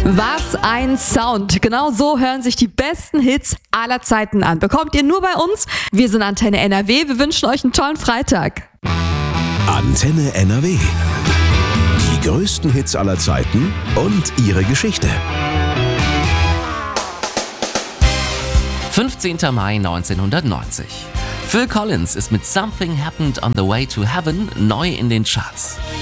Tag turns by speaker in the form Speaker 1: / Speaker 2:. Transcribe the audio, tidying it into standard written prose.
Speaker 1: Was ein Sound. Genau so hören sich die besten Hits aller Zeiten an. Bekommt ihr nur bei uns. Wir sind Antenne NRW. Wir wünschen euch einen tollen Freitag.
Speaker 2: Antenne NRW. Die größten Hits aller Zeiten und ihre Geschichte.
Speaker 3: 15. Mai 1990. Phil Collins ist mit Something Happened on the Way to Heaven neu in den Charts.